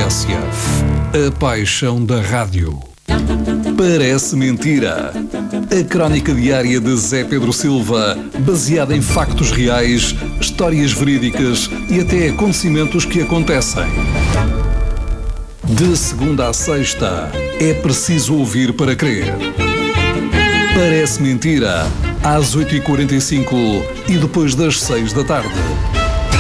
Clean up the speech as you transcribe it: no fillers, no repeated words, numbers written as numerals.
TSF, a paixão da rádio. Parece mentira. A crónica diária de Zé Pedro Silva, baseada em factos reais, histórias verídicas e até acontecimentos que acontecem. De segunda a sexta, é preciso ouvir para crer. Parece mentira, às 8h45 e depois das 6 da tarde.